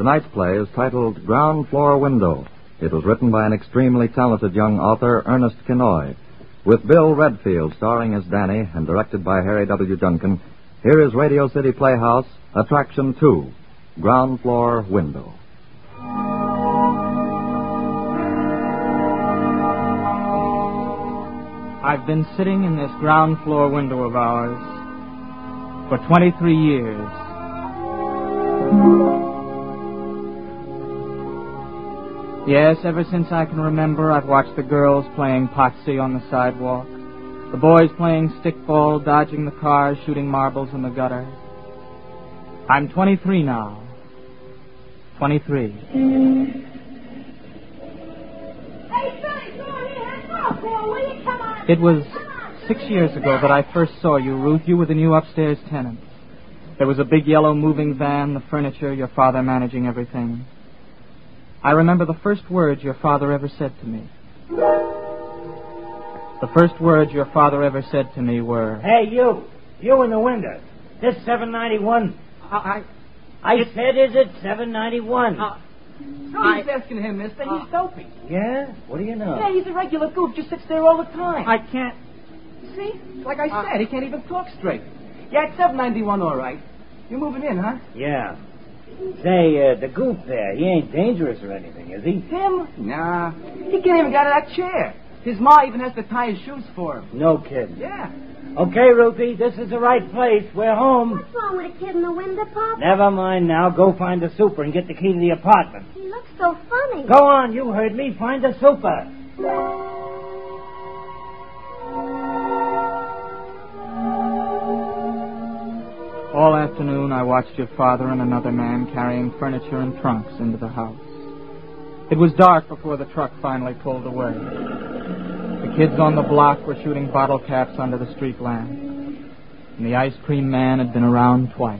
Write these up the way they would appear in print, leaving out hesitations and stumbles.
Tonight's play is titled Ground Floor Window. It was written by an extremely talented young author, Ernest Kinoy. With Bill Redfield starring as Danny and directed by Harry W. Duncan, here is Radio City Playhouse, Attraction 2, Ground Floor Window. I've been sitting in this ground floor window of ours for 23 years. Yes, ever since I can remember, I've watched the girls playing potsy on the sidewalk, the boys playing stickball, dodging the cars, shooting marbles in the gutter. I'm 23 now. 23. Hey, Sonny, go on here. Go, will you? Come on. It was 6 years ago that I first saw you, Ruth. You were the new upstairs tenant. There was a big yellow moving van, the furniture, your father managing everything. I remember the first words your father ever said to me. The first words your father ever said to me were... Hey, you in the window. This 791. I said, is it 791? Somebody's asking him, mister. He's dopey. Yeah? What do you know? Yeah, he's a regular goof. Just sits there all the time. I can't... See? Like I said, he can't even talk straight. Yeah, it's 791, all right. You're moving in, huh? Yeah. Say, the goof there, he ain't dangerous or anything, is he? Him? Nah. He can't even get out of that chair. His ma even has to tie his shoes for him. No kidding. Yeah. Okay, Ruthie, this is the right place. We're home. What's wrong with a kid in the window, Pop? Never mind now. Go find the super and get the key to the apartment. He looks so funny. Go on, you heard me. Find the super. All afternoon, I watched your father and another man carrying furniture and trunks into the house. It was dark before the truck finally pulled away. The kids on the block were shooting bottle caps under the street lamp. And the ice cream man had been around twice.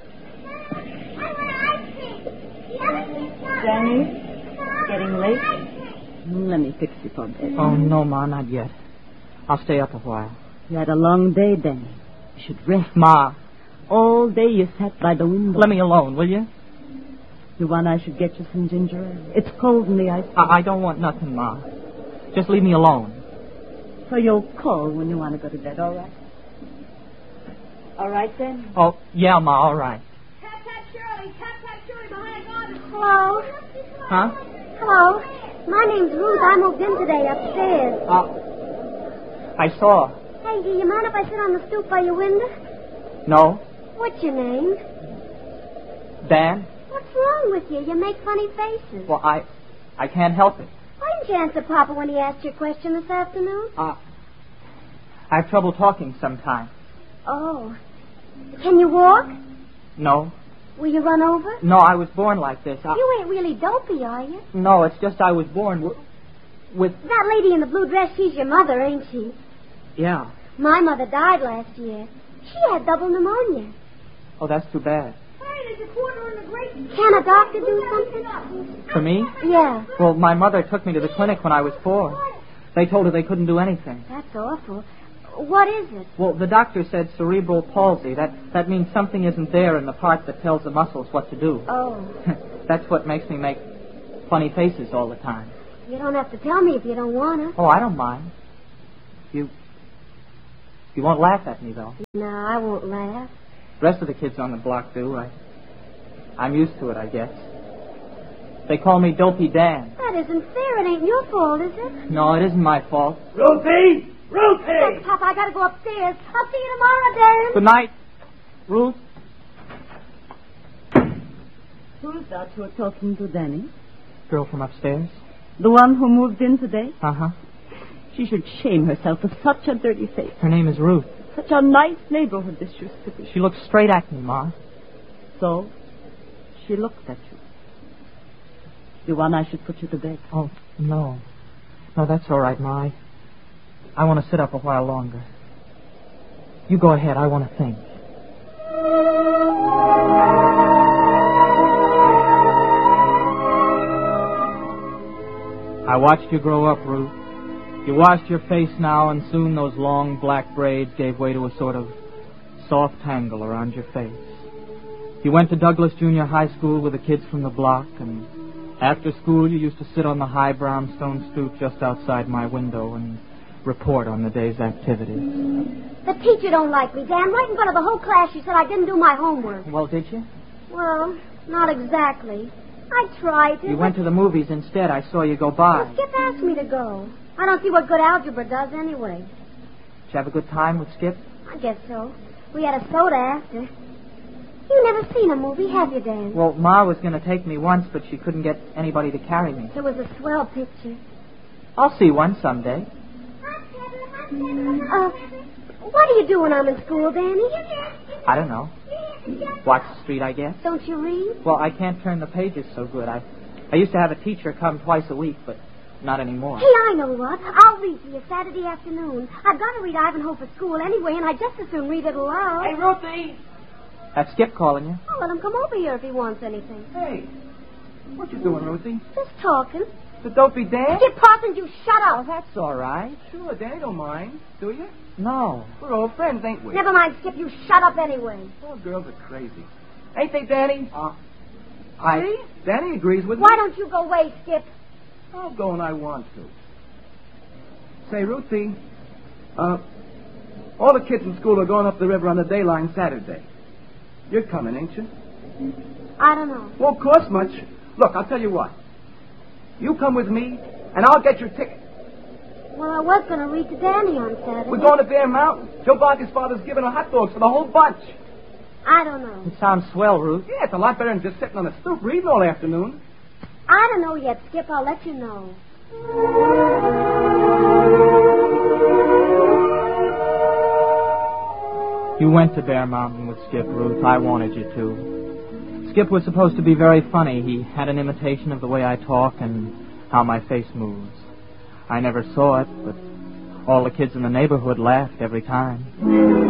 Danny, getting late? Let me fix you for bed. Oh, no, Ma, not yet. I'll stay up a while. You had a long day, Danny. You should rest. Ma. All day you sat by the window. Let me alone, will you? You want I should get you some ginger ale? It's cold in the ice. I don't want nothing, Ma. Just leave me alone. So you'll call when you want to go to bed, all right? All right, then? Oh, yeah, Ma, all right. Tap, tap, Shirley behind the garden. Hello? Huh? Hello? My name's Ruth. I moved in today upstairs. I saw. Hey, do you mind if I sit on the stoop by your window? No? What's your name? Dan? What's wrong with you? You make funny faces. Well, I can't help it. Why didn't you answer Papa when he asked you a question this afternoon? I have trouble talking sometimes. Oh. Can you walk? No. Will you run over? No, I was born like this. You ain't really dopey, are you? No, it's just I was born with... That lady in the blue dress, she's your mother, ain't she? Yeah. My mother died last year. She had double pneumonia. Oh, that's too bad. Hey, there's a quarter in the grate. Can a doctor do something? For me? Yeah. Well, my mother took me to the clinic when I was 4. They told her they couldn't do anything. That's awful. What is it? Well, the doctor said cerebral palsy. That means something isn't there in the part that tells the muscles what to do. Oh. That's what makes me make funny faces all the time. You don't have to tell me if you don't want to. Oh, I don't mind. You won't laugh at me, though. No, I won't laugh. The rest of the kids on the block do. I'm used to it, I guess. They call me Dopey Dan. That isn't fair. It ain't your fault, is it? No, it isn't my fault. Ruthie! Look, Papa, I gotta go upstairs. I'll see you tomorrow, Dan. Good night, Ruth. Who's that you're talking to, Danny? Girl from upstairs? The one who moved in today? Uh-huh. She should shame herself for such a dirty face. Her name is Ruth. Such a nice neighborhood this used to be. She looked straight at me, Ma. So, she looked at you. You want I should put you to bed? Oh, no. No, that's all right, Ma. I want to sit up a while longer. You go ahead. I want to think. I watched you grow up, Ruth. You washed your face now, and soon those long black braids gave way to a sort of soft tangle around your face. You went to Douglas Junior High School with the kids from the block, and after school you used to sit on the high brownstone stoop just outside my window and report on the day's activities. The teacher don't like me, Dan. Right in front of the whole class, she said I didn't do my homework. Well, did you? Well, not exactly. I tried to. You went to the movies instead. I saw you go by. Well, Skip asked me to go. I don't see what good algebra does anyway. Did you have a good time with Skip? I guess so. We had a soda after. You never seen a movie, have you, Dan? Well, Ma was going to take me once, but she couldn't get anybody to carry me. It was a swell picture. I'll see one someday. What do you do when I'm in school, Danny? I don't know. Watch the street, I guess. Don't you read? Well, I can't turn the pages so good. I used to have a teacher come twice a week, but not anymore. Hey, I know what. I'll read to you Saturday afternoon. I've got to read Ivanhoe for school anyway, and I'd just as soon read it aloud. Hey, Ruthie! That's Skip calling you. I'll let him come over here if he wants anything. Hey, what you doing, Ruthie? Just talking. The dopey Dan? Skip Parsons, you shut Oh, up. that's all right. Sure, Danny don't mind. Do you? No. We're old friends, ain't we? Never mind, Skip. You shut up anyway. All girls are crazy. Ain't they, Danny? I... See? Danny agrees with me. Why don't you go away, Skip? I'll go when I want to. Say, Ruthie, all the kids in school are going up the river on the Dayline Saturday. You're coming, ain't you? I don't know. Won't cost much. Look, I'll tell you what. You come with me, and I'll get your ticket. Well, I was going to read to Danny on Saturday. We're going to Bear Mountain. Joe Barker's father's giving her hot dogs for the whole bunch. I don't know. It sounds swell, Ruth. Yeah, it's a lot better than just sitting on the stoop reading all afternoon. I don't know yet, Skip. I'll let you know. You went to Bear Mountain with Skip, Ruth. I wanted you to. Skip was supposed to be very funny. He had an imitation of the way I talk and how my face moves. I never saw it, but all the kids in the neighborhood laughed every time.